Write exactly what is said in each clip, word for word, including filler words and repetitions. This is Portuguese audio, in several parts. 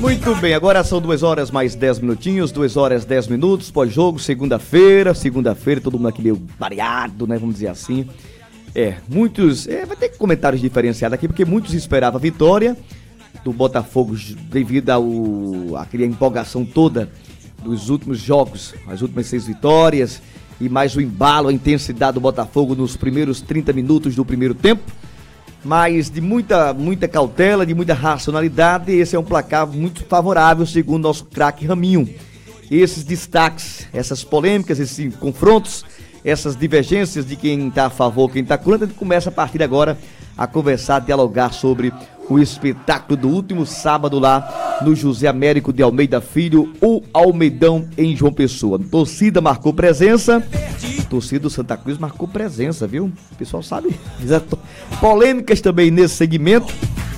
Muito bem, agora são duas horas mais dez minutinhos, duas horas dez minutos, pós-jogo, segunda-feira, segunda-feira, todo mundo aqui meio variado, né, vamos dizer assim. É, muitos, é, vai ter comentários diferenciados aqui, porque muitos esperavam a vitória do Botafogo devido ao, àquela empolgação toda dos últimos jogos, as últimas seis vitórias, e mais o embalo, a intensidade do Botafogo nos primeiros trinta minutos do primeiro tempo. Mas de muita, muita cautela, de muita racionalidade, esse é um placar muito favorável, segundo nosso craque Raminho. Esses destaques, essas polêmicas, esses confrontos, essas divergências de quem está a favor, quem está contra, a gente começa a partir agora a conversar, a dialogar sobre o espetáculo do último sábado lá no José Américo de Almeida Filho, o Almeidão em João Pessoa. Torcida marcou presença. Torcida do Santa Cruz marcou presença, viu? O pessoal sabe. Polêmicas também nesse segmento.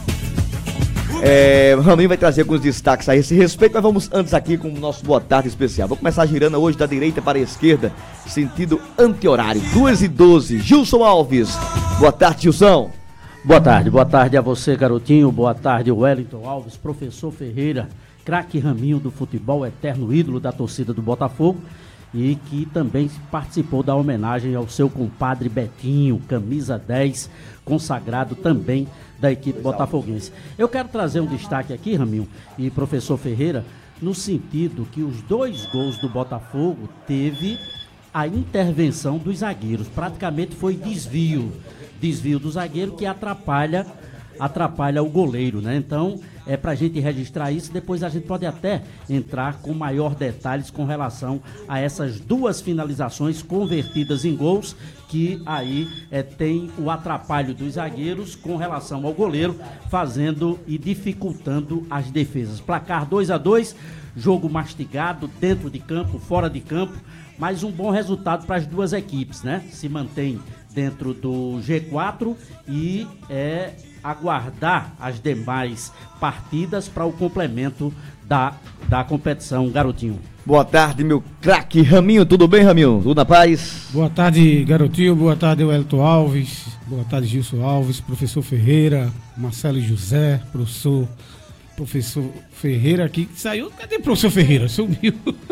É, o Raminho vai trazer alguns destaques a esse respeito, mas vamos antes aqui com o nosso boa tarde especial. Vou começar girando hoje da direita para a esquerda, sentido anti-horário. duas e doze, Gilson Alves. Boa tarde, Gilson. Boa tarde, boa tarde a você, garotinho. Boa tarde, Wellington Alves, professor Ferreira, craque Raminho do futebol, eterno ídolo da torcida do Botafogo, e que também participou da homenagem ao seu compadre Betinho, camisa dez, consagrado também da equipe botafoguense. Eu quero trazer um destaque aqui, Raminho e professor Ferreira, no sentido que os dois gols do Botafogo teve a intervenção dos zagueiros, praticamente foi desvio, desvio do zagueiro que atrapalha atrapalha o goleiro, né? Então, é pra gente registrar isso, depois a gente pode até entrar com maior detalhes com relação a essas duas finalizações convertidas em gols, que aí é, tem o atrapalho dos zagueiros com relação ao goleiro, fazendo e dificultando as defesas. Placar dois a dois, jogo mastigado, dentro de campo, fora de campo, mas um bom resultado para as duas equipes, né? Se mantém dentro do G quatro e é aguardar as demais partidas para o complemento da, da competição, garotinho. Boa tarde, meu craque Raminho. Tudo bem, Raminho? Tudo na paz? Boa tarde, garotinho. Boa tarde, Wellington Alves. Boa tarde, Gilson Alves, professor Ferreira, Marcelo José, professor, professor Ferreira aqui. Saiu, cadê o professor Ferreira? Sumiu.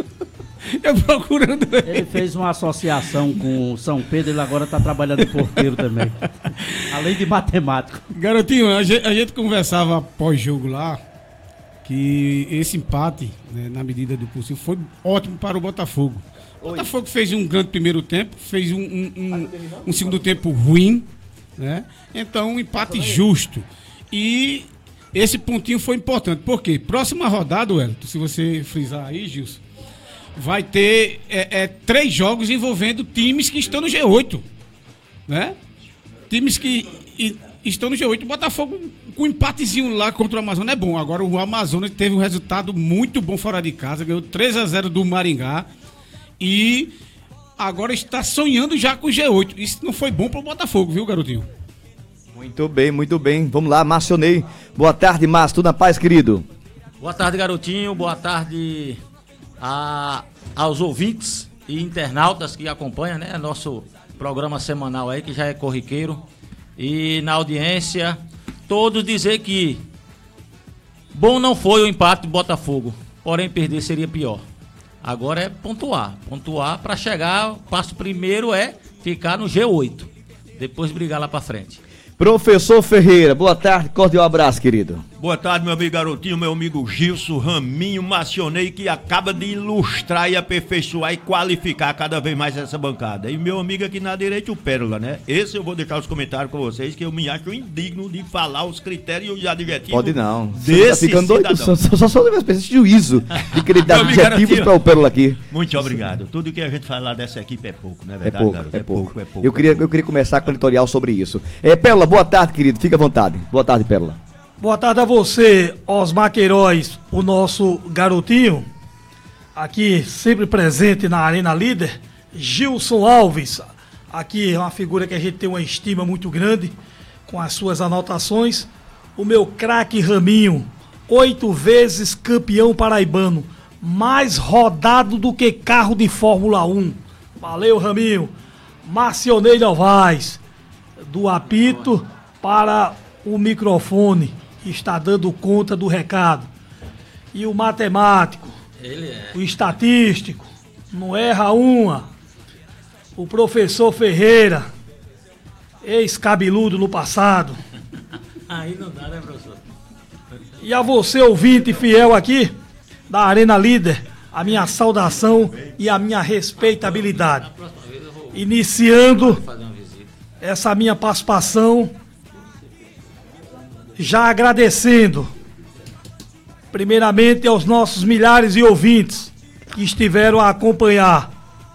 Eu procurando ele. Ele fez uma associação com o São Pedro, ele agora está trabalhando de porteiro também. Além de matemático. Garotinho, a gente, a gente conversava pós-jogo lá, que esse empate, né, na medida do possível, foi ótimo para o Botafogo. O Oi. Botafogo fez um grande primeiro tempo, fez um, um, um, um segundo tempo ruim, né? Então um empate justo. E esse pontinho foi importante. Por quê? Próxima rodada, Wellington, se você frisar aí, Gilson, vai ter é, é, três jogos envolvendo times que estão no G oito, né? Times que e, estão no G oito. O Botafogo com um empatezinho lá contra o Amazonas é bom. Agora o Amazonas teve um resultado muito bom fora de casa, ganhou três a zero do Maringá e agora está sonhando já com o G oito. Isso não foi bom para o Botafogo, viu, garotinho? Muito bem, muito bem. Vamos lá, Marcionei. Boa tarde, Márcio. Tudo na paz, querido? Boa tarde, garotinho. Boa tarde A, aos ouvintes e internautas que acompanham, né, nosso programa semanal aí, que já é corriqueiro, e na audiência, todos dizer que bom não foi o empate do Botafogo, porém perder seria pior. Agora é pontuar, pontuar para chegar, o passo primeiro é ficar no G oito, depois brigar lá para frente. Professor Ferreira, boa tarde, cordial abraço, querido. Boa tarde, meu amigo garotinho, meu amigo Gilson, Raminho, Marcionei, que acaba de ilustrar e aperfeiçoar e qualificar cada vez mais essa bancada. E meu amigo aqui na direita, o Pérola, né? Esse eu vou deixar os comentários com vocês, que eu me acho indigno de falar os critérios e adjetivos. Pode não. Desse tá ficando doido, só, só só deve esse juízo de querer dar adjetivos para o Pérola aqui. Muito obrigado. Tudo que a gente falar dessa equipe é pouco, não é verdade, é pouco, garoto? É, é pouco, pouco, é pouco. Eu queria, é pouco. eu queria começar com o editorial sobre isso. É, Pérola, boa tarde, querido. Fica à vontade. Boa tarde, Pérola. Boa tarde a você, Osmar Queiroz, o nosso garotinho, aqui sempre presente na Arena Líder. Gilson Alves, aqui é uma figura que a gente tem uma estima muito grande, com as suas anotações. O meu craque Raminho, oito vezes campeão paraibano, mais rodado do que carro de Fórmula um. Valeu, Raminho. Marcionei Novaes, do apito para o microfone, está dando conta do recado. E o matemático, Ele é. o estatístico, não erra uma. O professor Ferreira, ex-cabeludo no passado. Aí não dá, né, professor? E a você, ouvinte fiel aqui, da Arena Líder, a minha saudação e a minha respeitabilidade. Iniciando essa minha participação, já agradecendo, primeiramente aos nossos milhares de ouvintes que estiveram a acompanhar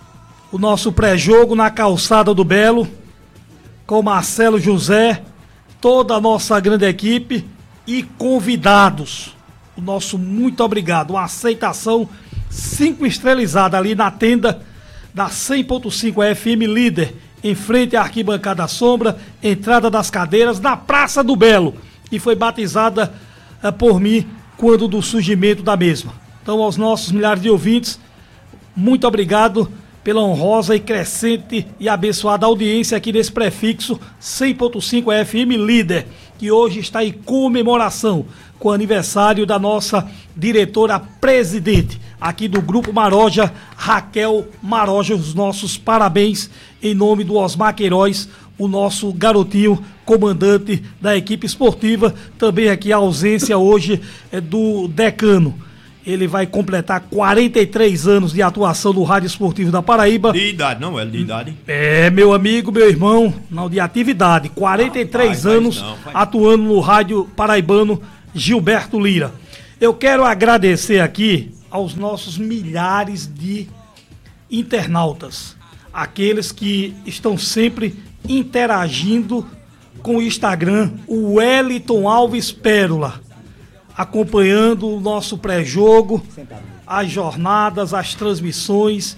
o nosso pré-jogo na Calçada do Belo, com Marcelo José, toda a nossa grande equipe e convidados. O nosso muito obrigado, uma aceitação cinco estrelizada ali na tenda da cem ponto cinco F M Líder, em frente à arquibancada sombra, entrada das cadeiras, na Praça do Belo, que foi batizada uh, por mim quando do surgimento da mesma. Então, aos nossos milhares de ouvintes, muito obrigado pela honrosa e crescente e abençoada audiência aqui nesse prefixo cem ponto cinco F M Líder, que hoje está em comemoração com o aniversário da nossa diretora-presidente aqui do Grupo Maroja, Raquel Maroja. Os nossos parabéns em nome do Osmar Queiroz, o nosso garotinho comandante da equipe esportiva. Também aqui a ausência hoje é do decano. Ele vai completar quarenta e três anos de atuação no Rádio Esportivo da Paraíba. De idade, não é de idade. É, meu amigo, meu irmão, não, de atividade. quarenta e três ah, anos não, atuando no Rádio Paraibano Gilberto Lira. Eu quero agradecer aqui aos nossos milhares de internautas, aqueles que estão sempre interagindo com o Instagram, o Wellington Alves Pérola, acompanhando o nosso pré-jogo, as jornadas, as transmissões,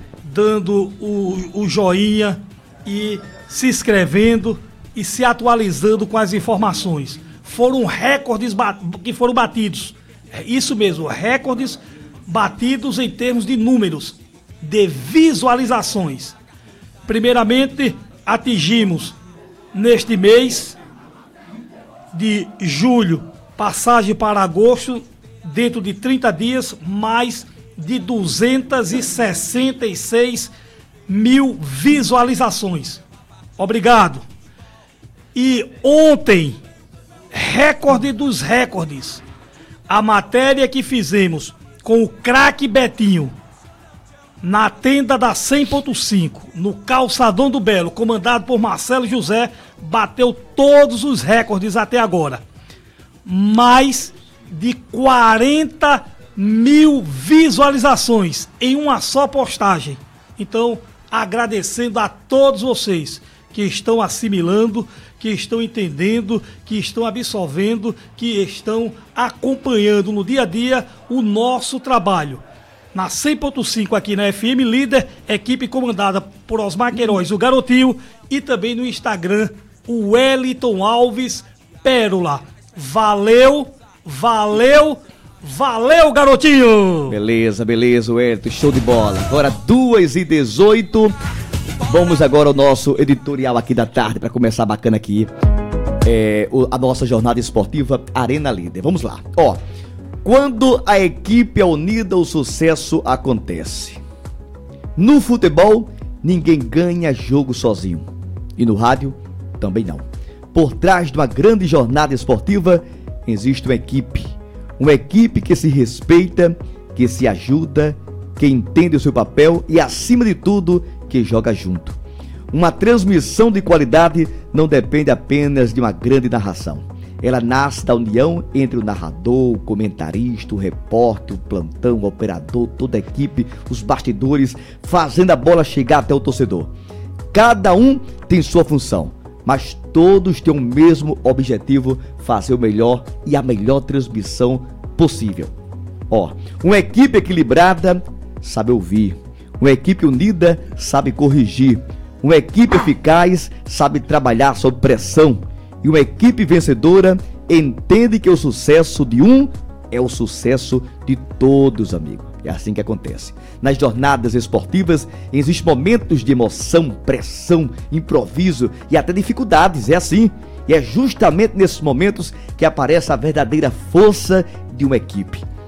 dando o, o joinha e se inscrevendo e se atualizando com as informações. Foram recordes que foram batidos, isso mesmo, recordes batidos em termos de números, de visualizações. Primeiramente, atingimos neste mês de julho, passagem para agosto, dentro de trinta dias, mais de duzentas e sessenta e seis mil visualizações. Obrigado. E ontem, recorde dos recordes, a matéria que fizemos com o craque Betinho, na tenda da cem ponto cinco, no Calçadão do Belo, comandado por Marcelo José, bateu todos os recordes até agora. Mais de quarenta mil visualizações em uma só postagem. Então, agradecendo a todos vocês que estão assimilando, que estão entendendo, que estão absorvendo, que estão acompanhando no dia a dia o nosso trabalho. Na cem ponto cinco aqui na F M Líder, equipe comandada por Osmar Queiroz, o garotinho, e também no Instagram, o Wellington Alves Pérola. Valeu, valeu, valeu, garotinho! Beleza, beleza, Wellington, show de bola. Agora duas e dezoito. Vamos agora ao nosso editorial aqui da tarde, para começar bacana aqui, é, o, a nossa jornada esportiva Arena Líder. Vamos lá. Ó, quando a equipe é unida, o sucesso acontece. No futebol, ninguém ganha jogo sozinho. E no rádio, também não. Por trás de uma grande jornada esportiva, existe uma equipe. Uma equipe que se respeita, que se ajuda, que entende o seu papel e, acima de tudo, que joga junto. Uma transmissão de qualidade não depende apenas de uma grande narração. Ela nasce da união entre o narrador, o comentarista, o repórter, o plantão, o operador, toda a equipe, os bastidores, fazendo a bola chegar até o torcedor. Cada um tem sua função, mas todos têm o mesmo objetivo: fazer o melhor e a melhor transmissão possível. Ó, uma equipe equilibrada sabe ouvir. Uma equipe unida sabe corrigir. Uma equipe eficaz sabe trabalhar sob pressão. E uma equipe vencedora entende que o sucesso de um é o sucesso de todos, amigo. É assim que acontece. Nas jornadas esportivas existem momentos de emoção, pressão, improviso e até dificuldades. É assim. E é justamente nesses momentos que aparece a verdadeira força de uma equipe.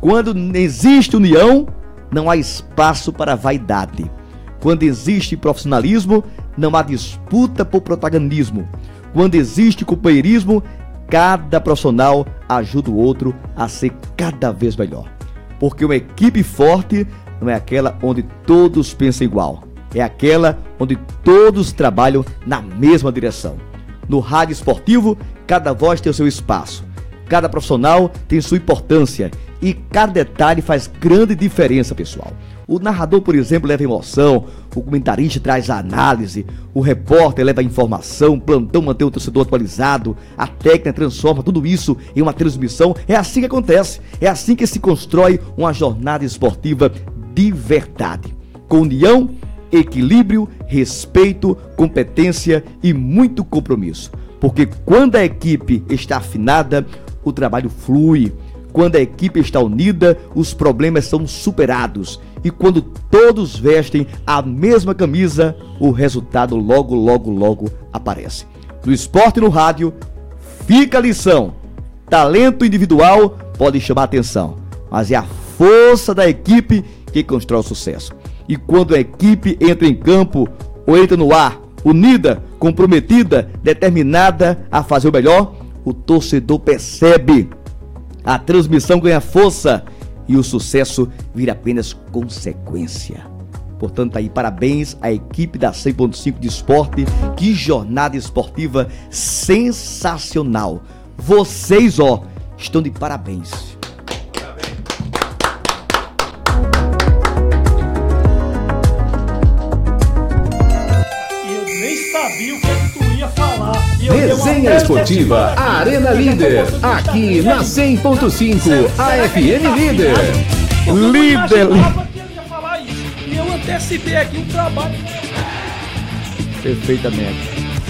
Quando existe união, não há espaço para vaidade. Quando existe profissionalismo, não há disputa por protagonismo. Quando existe companheirismo, cada profissional ajuda o outro a ser cada vez melhor. Porque uma equipe forte não é aquela onde todos pensam igual. É aquela onde todos trabalham na mesma direção. No rádio esportivo, cada voz tem o seu espaço. Cada profissional tem sua importância. E cada detalhe faz grande diferença, pessoal. O narrador, por exemplo, leva emoção, o comentarista traz a análise, o repórter leva a informação, o plantão mantém o torcedor atualizado, a técnica transforma tudo isso em uma transmissão. É assim que acontece, é assim que se constrói uma jornada esportiva de verdade. Com união, equilíbrio, respeito, competência e muito compromisso. Porque quando a equipe está afinada, o trabalho flui. Quando a equipe está unida, os problemas são superados. E quando todos vestem a mesma camisa, o resultado logo, logo, logo aparece. No esporte e no rádio, fica a lição. Talento individual pode chamar atenção, mas é a força da equipe que constrói o sucesso. E quando a equipe entra em campo ou entra no ar, unida, comprometida, determinada a fazer o melhor, o torcedor percebe. A transmissão ganha força e o sucesso vira apenas consequência. Portanto, aí, parabéns à equipe da cem ponto cinco de esporte. Que jornada esportiva sensacional. Vocês, ó, estão de parabéns. Eu nem sabia o que tu ia falar. Resenha Esportiva, Arena Líder, aqui na cem ponto cinco, a F M Líder. Líder. Que ele ia falar isso. E eu antecipei aqui o trabalho. Perfeitamente.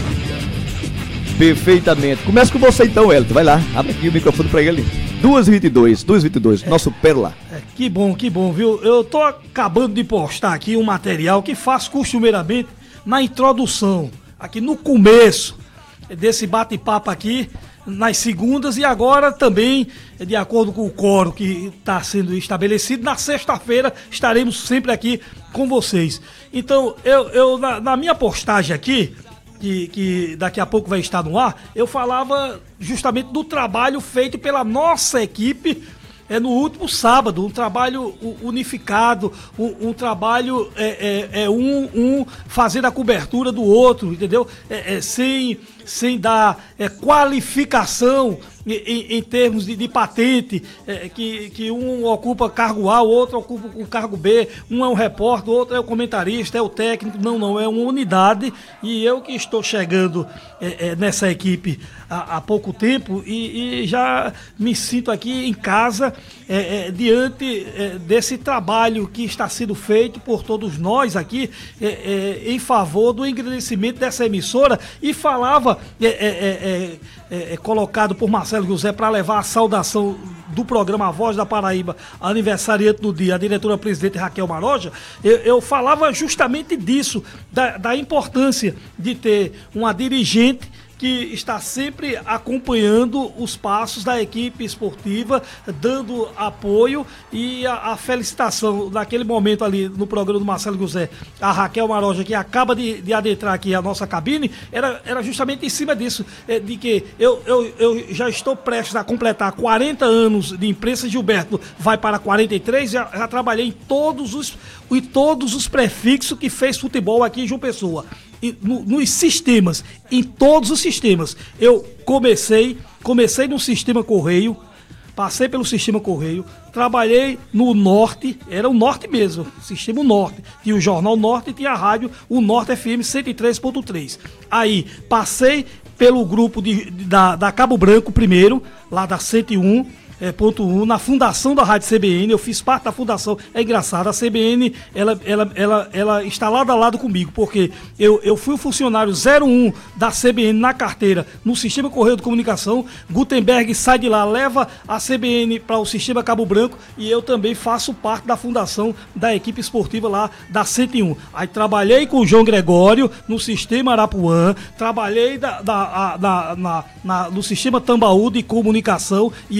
Perfeitamente. Começa com você então, Elton. Vai lá, abre aqui o microfone pra ele. duas e vinte e dois, duas e vinte e dois, nosso Pérola. É, que bom, que bom, viu? Eu tô acabando de postar aqui um material que faço costumeiramente na introdução, aqui no começo desse bate-papo aqui, nas segundas, e agora também, de acordo com o coro que está sendo estabelecido, na sexta-feira estaremos sempre aqui com vocês. Então, eu, eu na, na minha postagem aqui, que, que daqui a pouco vai estar no ar, eu falava justamente do trabalho feito pela nossa equipe é, no último sábado, um trabalho unificado, um, um trabalho é, é, é um, um fazendo a cobertura do outro, entendeu? É, é, sem, sem dar é, qualificação em, em termos de, de patente, é, que, que um ocupa cargo A, o outro ocupa o cargo B, um é um repórter, o outro é o comentarista, é o técnico. Não, não, é uma unidade, e eu que estou chegando é, é, nessa equipe há, há pouco tempo e, e já me sinto aqui em casa é, é, diante é, desse trabalho que está sendo feito por todos nós aqui é, é, em favor do engrandecimento dessa emissora, e falava é, é, é, é, é, colocado por Marcelo José para levar a saudação do programa A Voz da Paraíba, aniversariante do dia, a diretora-presidente Raquel Maroja. Eu, eu falava justamente disso, da, da importância de ter uma dirigente que está sempre acompanhando os passos da equipe esportiva, dando apoio, e a, a felicitação naquele momento ali no programa do Marcelo José, a Raquel Maroja, que acaba de, de adentrar aqui a nossa cabine, era, era justamente em cima disso, é, de que eu, eu, eu já estou prestes a completar quarenta anos de imprensa. Gilberto vai para quarenta e três, já, já trabalhei em todos os, em todos os prefixos que fez futebol aqui em João Pessoa. No, nos sistemas, em todos os sistemas. Eu comecei, comecei no sistema Correio, passei pelo sistema Correio, trabalhei no Norte, era o Norte mesmo, sistema Norte. Tinha o Jornal Norte e tinha a rádio, o Norte F M cento e três ponto três. Aí, passei pelo grupo de, de, da, da Cabo Branco primeiro, lá da cento e um. É, ponto um, na fundação da Rádio C B N, eu fiz parte da fundação. É engraçado, a C B N, ela, ela, ela, ela está lado a lado comigo, porque eu, eu fui o funcionário zero um da C B N na carteira, no Sistema Correio de Comunicação. Gutenberg sai de lá, leva a C B N para o Sistema Cabo Branco, e eu também faço parte da fundação da equipe esportiva lá da cento e um. Aí trabalhei com o João Gregório no Sistema Arapuã, trabalhei da, da, a, da, na, na, no Sistema Tambaú de Comunicação, e eu falava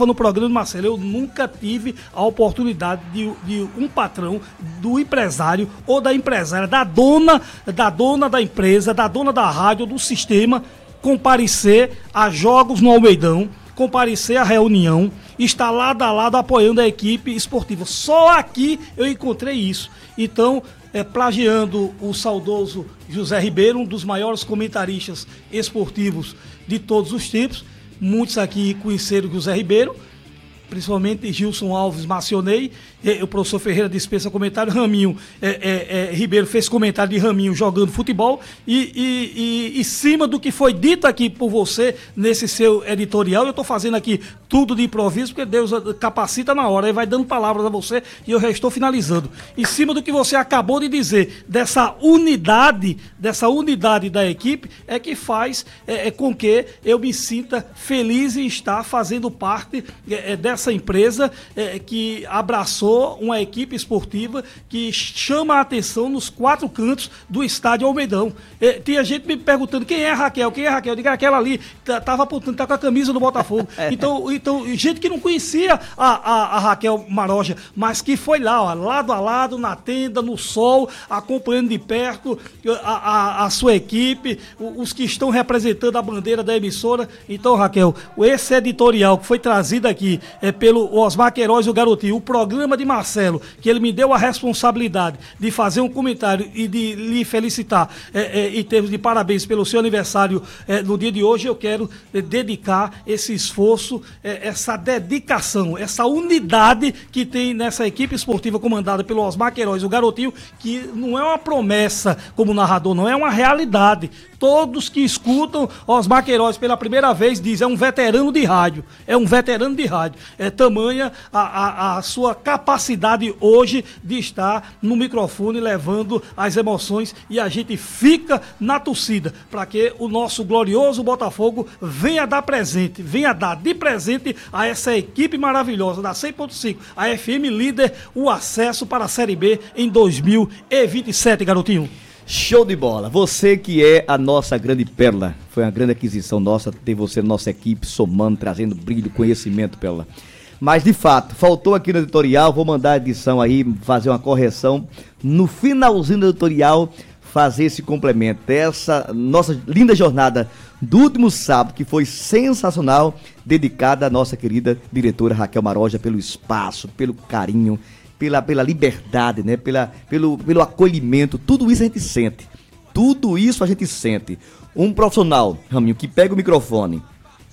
estava no programa do Marcelo, eu nunca tive a oportunidade de, de um patrão, do empresário ou da empresária, da dona, da dona da empresa, da dona da rádio, do sistema, comparecer a jogos no Almeidão, comparecer à reunião, estar lado a lado apoiando a equipe esportiva. Só aqui eu encontrei isso. Então, é, plagiando o saudoso José Ribeiro, um dos maiores comentaristas esportivos de todos os tempos, muitos aqui conheceram José Ribeiro, principalmente Gilson Alves, Macionei, o professor Ferreira dispensa comentário, Raminho, é, é, é, Ribeiro fez comentário de Raminho jogando futebol, e, e, e em cima do que foi dito aqui por você nesse seu editorial, eu estou fazendo aqui tudo de improviso, porque Deus capacita na hora, ele vai dando palavras a você e eu já estou finalizando. Em cima do que você acabou de dizer, dessa unidade, dessa unidade da equipe, é que faz é, é, com que eu me sinta feliz em estar fazendo parte é, é, dessa empresa é, que abraçou uma equipe esportiva que chama a atenção nos quatro cantos do estádio Almeidão. É, tinha gente me perguntando quem é a Raquel, quem é a Raquel? Eu digo, aquela ali, estava apontando, tá com a camisa do Botafogo. Então, então gente que não conhecia a, a, a Raquel Maroja, mas que foi lá, ó, lado a lado, na tenda, no sol, acompanhando de perto a, a, a sua equipe, os que estão representando a bandeira da emissora. Então, Raquel, esse editorial que foi trazido aqui é, pelo Osmar Queiroz, o Garotinho, o programa de Marcelo, que ele me deu a responsabilidade de fazer um comentário e de lhe felicitar é, é, em termos de parabéns pelo seu aniversário é, no dia de hoje, eu quero é, dedicar esse esforço, é, essa dedicação, essa unidade que tem nessa equipe esportiva comandada pelo Osmar Queiroz, o Garotinho, que não é uma promessa como narrador, não é uma realidade. Todos que escutam Osmar Queiroz pela primeira vez dizem, é um veterano de rádio, é um veterano de rádio. É tamanha a, a, a sua capacidade hoje de estar no microfone levando as emoções, e a gente fica na torcida para que o nosso glorioso Botafogo venha dar presente, venha dar de presente a essa equipe maravilhosa da cem ponto cinco, a F M Líder, o acesso para a Série B em dois mil e vinte e sete, Garotinho. Show de bola. Você que é a nossa grande pérola. Foi uma grande aquisição nossa ter você na nossa equipe, somando, trazendo brilho, conhecimento, pérola. Mas, de fato, faltou aqui no editorial, vou mandar a edição aí, fazer uma correção. No finalzinho do editorial, fazer esse complemento. Essa nossa linda jornada do último sábado, que foi sensacional, dedicada à nossa querida diretora Raquel Maroja, pelo espaço, pelo carinho, Pela, pela liberdade, né? Pela, pelo, pelo acolhimento, tudo isso a gente sente, tudo isso a gente sente. Um profissional, Raminho, que pega o microfone,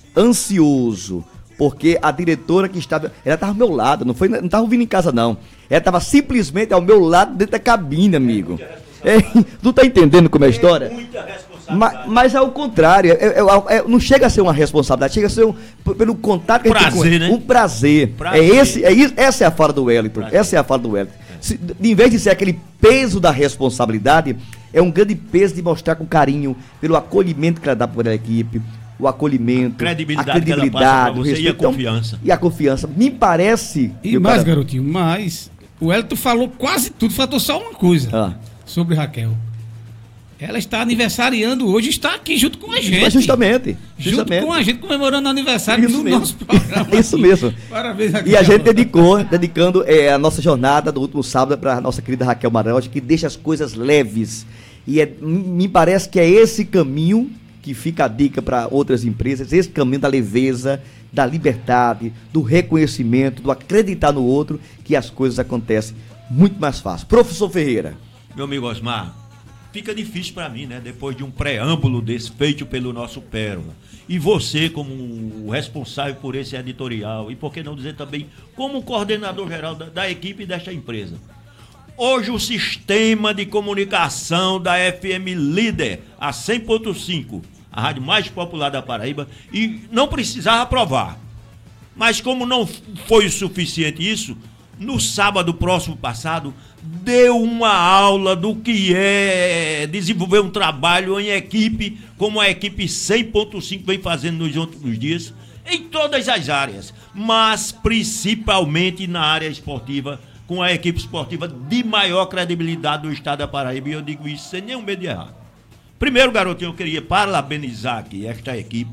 ansioso, porque a diretora que estava, ela estava ao meu lado, não foi, não estava ouvindo em casa não, ela estava simplesmente ao meu lado dentro da cabine, amigo. É, tu tá entendendo como é a história? É muita responsabilidade. Mas, mas é o contrário, é, é, é, não chega a ser uma responsabilidade, chega a ser um, pelo contato que prazer, a gente tem com, né? um prazer. prazer. É esse, é isso, essa é a fala do Wellington, prazer. essa é a fala do Wellington. Se, em vez de ser aquele peso da responsabilidade, é um grande peso de mostrar com carinho, pelo acolhimento que ela dá por a equipe, o acolhimento, a credibilidade, a credibilidade o respeito, e a confiança. Então, e a confiança. Me parece... E mais, cara... Garotinho, mas o Wellington falou quase tudo, faltou só uma coisa ah. sobre Raquel. Ela está aniversariando hoje, está aqui junto com a gente. Justamente. Junto justamente. com a gente, comemorando o aniversário Isso do mesmo. nosso programa. Isso mesmo. Parabéns, Raquel. E a gente dedicou, dedicando é, a nossa jornada do último sábado para a nossa querida Raquel Maroja, que deixa as coisas leves. E é, me parece que é esse caminho que fica a dica para outras empresas, esse caminho da leveza, da liberdade, do reconhecimento, do acreditar no outro, que as coisas acontecem muito mais fácil. Professor Ferreira. Meu amigo Osmar, fica difícil para mim, né? Depois de um preâmbulo desse feito pelo nosso Pérola. E você, como o responsável por esse editorial, e por que não dizer também como coordenador geral da, da equipe desta empresa. Hoje o sistema de comunicação da F M Líder, a cem ponto cinco, a rádio mais popular da Paraíba, e não precisava aprovar. Mas como não foi o suficiente isso, no sábado próximo passado, deu uma aula do que é desenvolver um trabalho em equipe, como a equipe cem ponto cinco vem fazendo nos últimos dias, em todas as áreas, mas principalmente na área esportiva, com a equipe esportiva de maior credibilidade do estado da Paraíba, e eu digo isso sem nenhum medo de errar. Primeiro, Garotinho, eu queria parabenizar aqui esta equipe,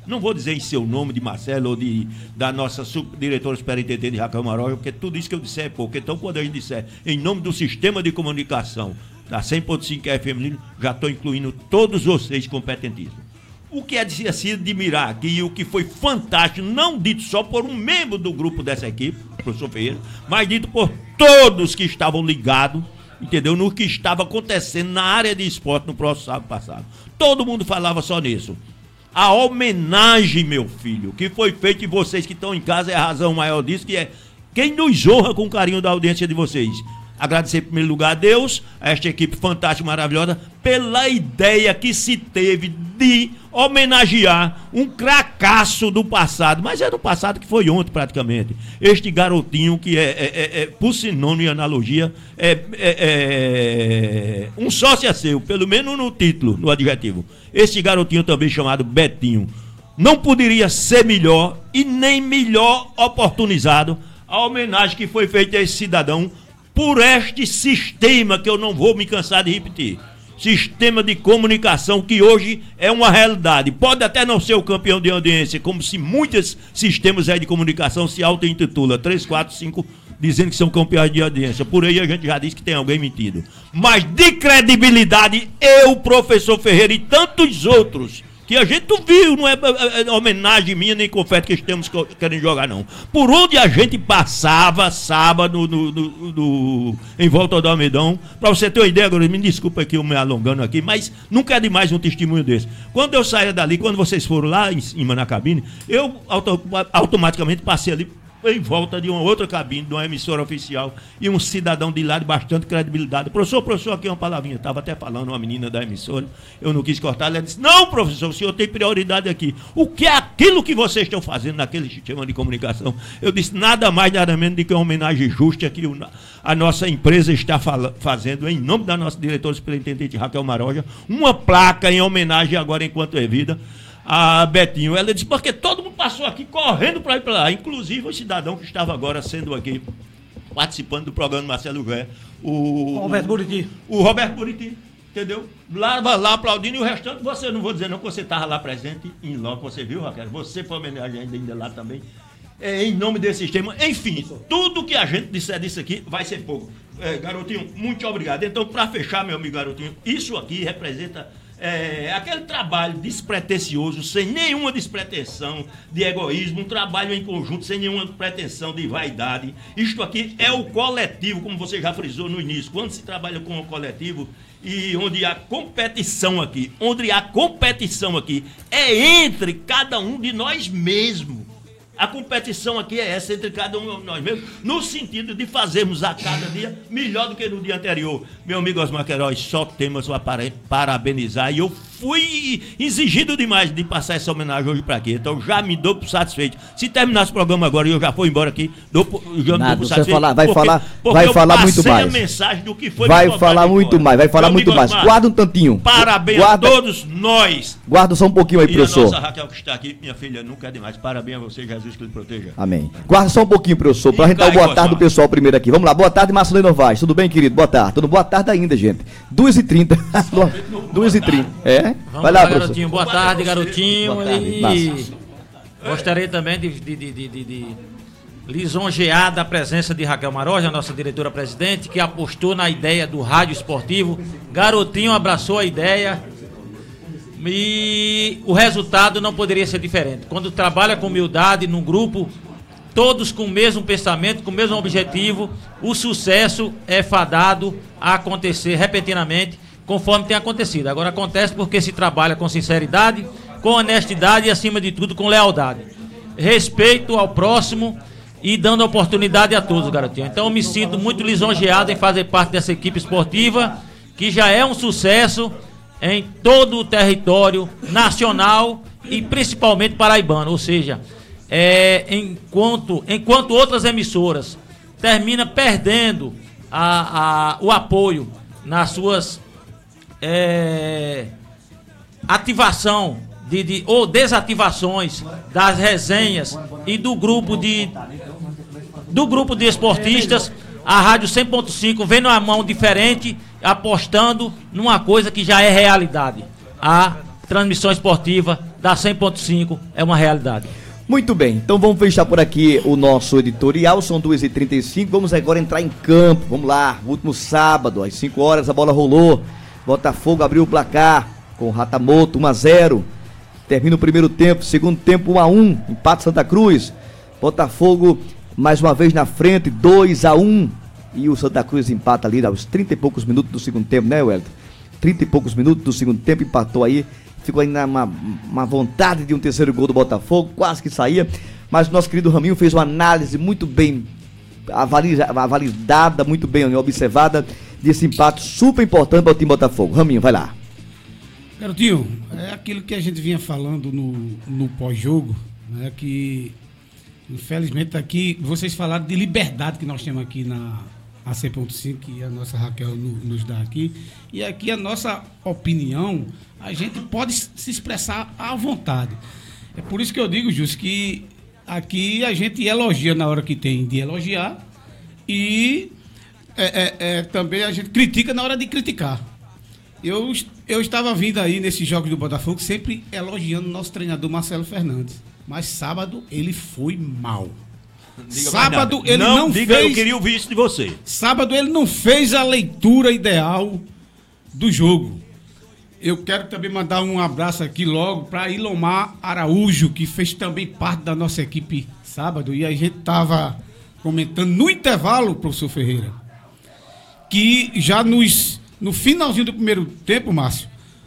não vou dizer em seu nome de Marcelo ou de, da nossa diretora superintendente Raquel Maroja, porque tudo isso que eu disser é pouco. Então, quando a gente disser em nome do sistema de comunicação da cem ponto cinco F M, já estou incluindo todos vocês competentíssimos. O que é de se admirar aqui e o que foi fantástico, não dito só por um membro do grupo dessa equipe, o professor Ferreira, mas dito por todos que estavam ligados, entendeu? No que estava acontecendo na área de esporte no próximo sábado passado. Todo mundo falava só nisso. A homenagem, meu filho, que foi feita, e vocês que estão em casa é a razão maior disso, que é quem nos honra com o carinho da audiência de vocês. Agradecer em primeiro lugar a Deus, a esta equipe fantástica, maravilhosa, pela ideia que se teve de homenagear um cracaço do passado, mas é do passado que foi ontem praticamente. Este garotinho que é, é, é, é por sinônimo e analogia, é, é, é um sócio seu, pelo menos no título, no adjetivo. Este garotinho também chamado Betinho. Não poderia ser melhor e nem melhor oportunizado a homenagem que foi feita a esse cidadão por este sistema que eu não vou me cansar de repetir. Sistema de comunicação que hoje é uma realidade. Pode até não ser o campeão de audiência, como se muitos sistemas aí de comunicação se auto-intitula três, quatro, cinco, dizendo que são campeões de audiência. Por aí a gente já disse que tem alguém mentindo. Mas de credibilidade, eu, professor Ferreira e tantos outros, que a gente não viu, não é, é, é homenagem minha nem confete que estamos querendo jogar, não. Por onde a gente passava sábado no, no, no, em volta do Almedão, para você ter uma ideia, agora me desculpa aqui eu me alongando aqui, mas nunca é demais um testemunho desse. Quando eu saía dali, quando vocês foram lá em cima na cabine, eu auto, automaticamente passei ali em volta de uma outra cabine, de uma emissora oficial, e um cidadão de lá de bastante credibilidade. Professor, professor, aqui uma palavrinha. Estava até falando uma menina da emissora, eu não quis cortar, ela disse, não, professor, o senhor tem prioridade aqui. O que é aquilo que vocês estão fazendo naquele sistema de comunicação? Eu disse, nada mais, nada menos do que uma homenagem justa que a nossa empresa está fazendo, em nome da nossa diretora superintendente Raquel Maroja, uma placa em homenagem agora enquanto é vida, a Betinho. Ela disse, porque todo mundo passou aqui correndo para ir para lá, inclusive o cidadão que estava agora sendo aqui, participando do programa do Marcelo Gué, o... Roberto Buriti. O Roberto Buriti, entendeu? Lá, lá aplaudindo, e o restante, você, não vou dizer não, que você estava lá presente, em loco, você viu, Raquel? Você foi homenagem ainda lá também, é, em nome desse sistema. Enfim, tudo que a gente disser disso aqui vai ser pouco. É, garotinho, muito obrigado. Então, para fechar, meu amigo garotinho, isso aqui representa... É, aquele trabalho despretensioso, sem nenhuma despretensão de egoísmo, um trabalho em conjunto, sem nenhuma pretensão de vaidade. Isto aqui é o coletivo, como você já frisou no início. Quando se trabalha com o coletivo e onde há competição aqui, onde há competição aqui, é entre cada um de nós mesmos. A competição aqui é essa, entre cada um de nós mesmos, no sentido de fazermos a cada dia melhor do que no dia anterior. Meu amigo Osmar Queiroz, só temos para parabenizar, e eu fui exigido demais de passar essa homenagem hoje para aqui, então já me dou por satisfeito. Se terminasse o programa agora e eu já for embora aqui, dou, já me Nada, dou por você satisfeito. falar, vai porque, falar, porque vai falar muito mais. a mensagem do que foi vai falar muito fora. mais, vai falar Meu muito mais. Osmar, Guarda um tantinho. Parabéns Guarda, a todos nós. Guarda só um pouquinho aí, E professor. a nossa Raquel que está aqui, minha filha, nunca é demais. Parabéns a você, Jesus, que lhe proteja. Amém. Guarda só um pouquinho, professor, pra E gente dar cai, boa tarde do Osmar. pessoal primeiro aqui. Vamos lá, boa tarde, Marcelo Novaes. Tudo bem, querido? Boa tarde. Tudo boa tarde ainda, gente. duas e trinta. duas e trinta. É? Vamos Vai lá, lá, professor. garotinho. Boa tarde, garotinho. Boa tarde, E gostaria também de, de, de, de, de, de lisonjear da presença de Raquel Maroja, nossa diretora-presidente, que apostou na ideia do rádio esportivo. Garotinho abraçou a ideia e o resultado não poderia ser diferente. Quando trabalha com humildade num grupo, todos com o mesmo pensamento, com o mesmo objetivo, o sucesso é fadado a acontecer repentinamente, conforme tem acontecido. Agora acontece porque se trabalha com sinceridade, com honestidade e, acima de tudo, com lealdade. Respeito ao próximo e dando oportunidade a todos, garotinho. Então eu me sinto muito lisonjeado em fazer parte dessa equipe esportiva, que já é um sucesso em todo o território nacional e principalmente paraibano. Ou seja, é, enquanto, enquanto outras emissoras terminam perdendo a, a, o apoio nas suas é, ativação de, de, ou desativações das resenhas e do grupo de do grupo de esportistas, a Rádio cem ponto cinco vem numa mão diferente, apostando numa coisa que já é realidade, a transmissão esportiva da cem ponto cinco é uma realidade. Muito bem, então vamos fechar por aqui o nosso editorial, são duas e trinta e cinco, vamos agora entrar em campo, vamos lá, último sábado, às cinco horas a bola rolou, Botafogo abriu o placar com o Ratamoto, um a zero, termina o primeiro tempo, segundo tempo um a um, empate Santa Cruz, Botafogo mais uma vez na frente, dois a um, e o Santa Cruz empata ali aos trinta e poucos minutos do segundo tempo, né, Wellington? trinta e poucos minutos do segundo tempo, empatou aí, ficou ainda uma, uma vontade de um terceiro gol do Botafogo, quase que saía, mas o nosso querido Raminho fez uma análise muito bem avalizada, muito bem observada, desse empate super importante para o time Botafogo. Raminho, vai lá. Garotinho, é aquilo que a gente vinha falando no, no pós-jogo, né, que infelizmente aqui, vocês falaram de liberdade que nós temos aqui na a cem ponto cinco, que a nossa Raquel no, nos dá aqui, e aqui a nossa opinião, a gente pode se expressar à vontade. É por isso que eu digo, Justo, que aqui a gente elogia na hora que tem de elogiar e é, é, é, também a gente critica na hora de criticar. Eu, eu estava vindo aí nesses jogos do Botafogo sempre elogiando o nosso treinador Marcelo Fernandes, mas sábado ele foi mal. Diga sábado ele não, não diga, fez. Eu queria ouvir isso de você. Sábado ele não fez a leitura ideal do jogo. Eu quero também mandar um abraço aqui logo para Ilomar Araújo, que fez também parte da nossa equipe sábado, e a gente estava comentando no intervalo, professor Ferreira, que já nos, no finalzinho do primeiro tempo, Márcio,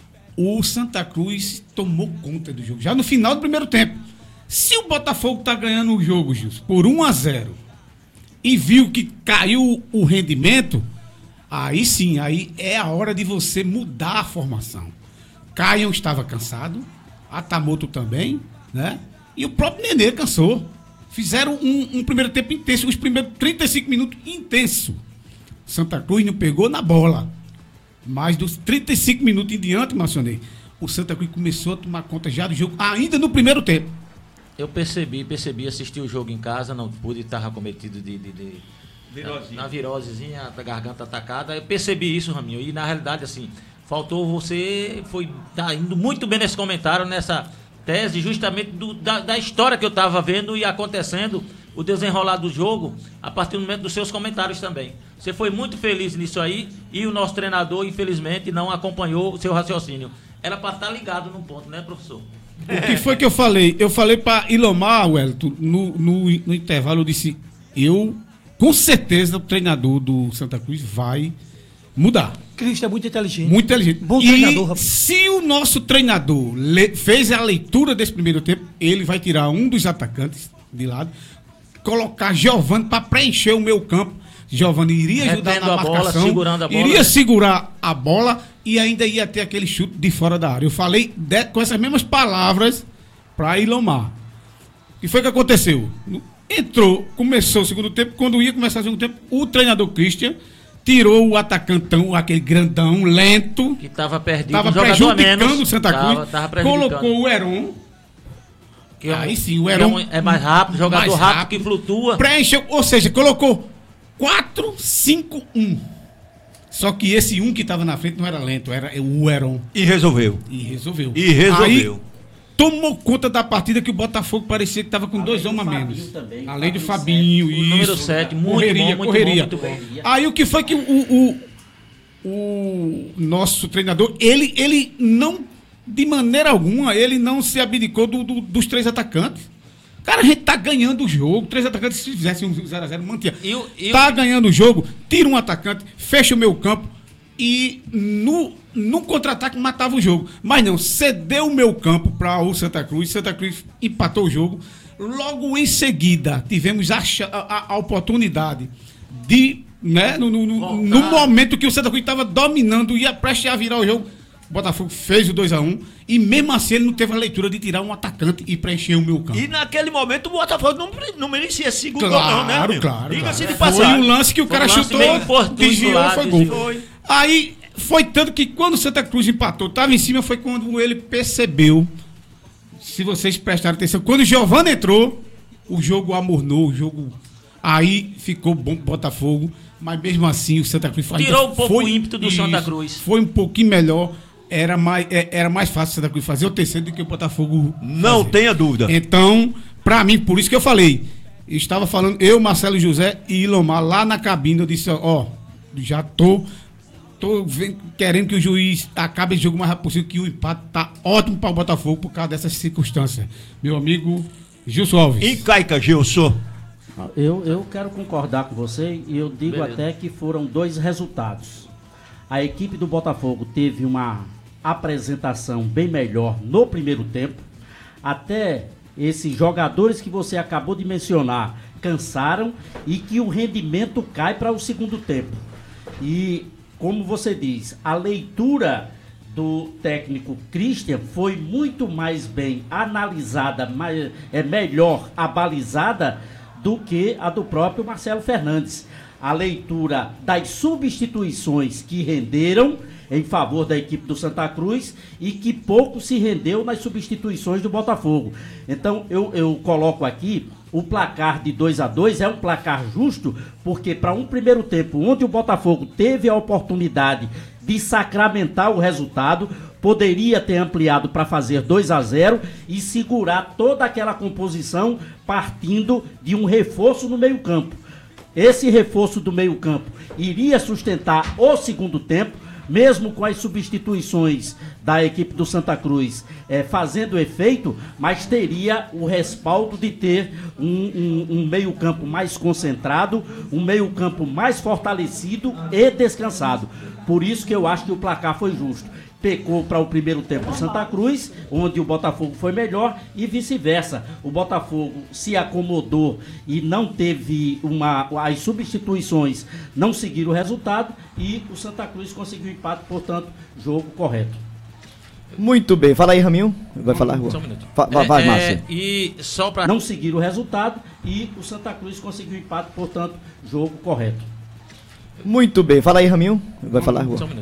o Santa Cruz tomou conta do jogo, já no final do primeiro tempo. Se o Botafogo está ganhando o jogo, Gilson, por um a zero, e viu que caiu o rendimento, aí sim, aí é a hora de você mudar a formação. Caio estava cansado, Atamoto também, né? E o próprio Nenê cansou. Fizeram um, um primeiro tempo intenso, os primeiros trinta e cinco minutos intenso. Santa Cruz não pegou na bola. Mas dos trinta e cinco minutos em diante, Marcionei, o Santa Cruz começou a tomar conta já do jogo, ainda no primeiro tempo. Eu percebi, percebi, assisti o jogo em casa, não pude estar acometido de... de, de na, na virosezinha, a garganta atacada. Eu percebi isso, Raminho, e na realidade, assim, faltou você, foi tá indo muito bem nesse comentário, nessa tese, justamente do, da, da história que eu estava vendo e acontecendo, o desenrolar do jogo, a partir do momento dos seus comentários também. Você foi muito feliz nisso aí, e o nosso treinador, infelizmente, não acompanhou o seu raciocínio. Era para estar ligado num ponto, né, professor? O que foi que eu falei? Eu falei para Ilomar, Wellington, no, no, no intervalo, eu disse, eu, com certeza, o treinador do Santa Cruz vai mudar. Cristo é muito inteligente. Muito inteligente. Bom treinador, rapaz. Se o nosso treinador le, fez a leitura desse primeiro tempo, ele vai tirar um dos atacantes de lado, colocar Giovani para preencher o meu campo. Giovani iria ajudar Retendo na a marcação, bola, segurando a bola, iria né? segurar a bola e ainda ia ter aquele chute de fora da área. Eu falei de, com essas mesmas palavras para Ilomar. O que foi que aconteceu? Entrou, começou o segundo tempo, quando ia começar o segundo tempo, o treinador Christian tirou o atacantão, aquele grandão, lento, que estava perdido, estava um jogador a prejudicando menos, o Santa Cruz, tava, tava prejudicando. colocou o Heron. Que é um- Aí sim, o que é Heron um- é mais rápido, jogador mais rápido, rápido, que flutua. Preencheu, ou seja, colocou quatro cinco um. Só que esse um que estava na frente não era lento, era o Heron. E resolveu. E resolveu. E resolveu. Aí, tomou conta da partida que o Botafogo parecia que estava com dois homens a Fabinho menos. também, Além do Fabinho Fabinho, O isso. número sete, muito correria, bom, muito correria. bom, muito bom. Aí o que foi que o, o, o nosso treinador, ele, ele não, de maneira alguma, ele não se abdicou do, do, dos três atacantes. Cara, a gente tá ganhando o jogo. Três atacantes, se fizessem um zero a zero, mantinha. E o- e o- Tá ganhando o jogo, tira um atacante, fecha o meio campo e no, no contra-ataque matava o jogo. Mas não, cedeu o meio campo para o Santa Cruz. Santa Cruz empatou o jogo. Logo em seguida, tivemos a, cha- a, a oportunidade de, né, no, no, no, no momento que o Santa Cruz estava dominando, ia prestes a virar o jogo, o Botafogo fez o dois a um e mesmo assim ele não teve a leitura de tirar um atacante e preencher o meio campo. E naquele momento o Botafogo não, não merecia esse segundo Claro, gol, não, né? amigo? claro, Diga-se claro. de passagem. Foi um lance que o Foi um cara lance chutou, meio fortuito desviou, lá, foi desviou. gol. Aí foi tanto que quando o Santa Cruz empatou, estava em cima, foi quando ele percebeu, se vocês prestaram atenção, quando o Giovani entrou, o jogo amornou, o jogo aí ficou bom pro Botafogo, mas mesmo assim o Santa Cruz ainda Tirou um pouco foi- o ímpeto do isso, Santa Cruz. Foi um pouquinho melhor. era mais, é, era mais fácil o Santa Cruz fazer o terceiro do que o Botafogo Não fazer. tenha dúvida. Então, pra mim, por isso que eu falei, eu estava falando, eu, Marcelo José e Ilomar lá na cabine, eu disse, ó, já tô, tô vendo, querendo que o juiz acabe esse jogo o mais rápido possível, que o empate tá ótimo para o Botafogo por causa dessas circunstâncias. Meu amigo Gilson Alves. Encaica, Gilson. Eu, eu quero concordar com você e eu digo Beleza. até que foram dois resultados. A equipe do Botafogo teve uma apresentação bem melhor no primeiro tempo. Até esses jogadores que você acabou de mencionar cansaram e que o rendimento cai para o segundo tempo. E, como você diz, a leitura do técnico Christian foi muito mais bem analisada, mais, é melhor abalizada do que a do próprio Marcelo Fernandes. A leitura das substituições que renderam em favor da equipe do Santa Cruz e que pouco se rendeu nas substituições do Botafogo. Então eu, eu coloco aqui o placar de dois a dois, é um placar justo, porque para um primeiro tempo onde o Botafogo teve a oportunidade de sacramentar o resultado, poderia ter ampliado para fazer dois a zero e segurar toda aquela composição partindo de um reforço no meio-campo. Esse reforço do meio-campo iria sustentar o segundo tempo, mesmo com as substituições da equipe do Santa Cruz eh, fazendo efeito, mas teria o respaldo de ter um, um, um meio-campo mais concentrado, um meio-campo mais fortalecido e descansado. Por isso que eu acho que o placar foi justo. Pecou para o primeiro tempo o Santa Cruz, onde o Botafogo foi melhor, e vice-versa. O Botafogo se acomodou e não teve uma... As substituições não seguiram o resultado e o Santa Cruz conseguiu empate, portanto, jogo correto. Muito bem. Fala aí, Raminho. Vai falar? Só um minuto. Fa- vai, vai, É, Márcia. é, e só para Não seguiram o resultado e o Santa Cruz conseguiu empate, portanto, jogo correto. Muito bem. Fala aí, Raminho. Vai falar? Só um minuto.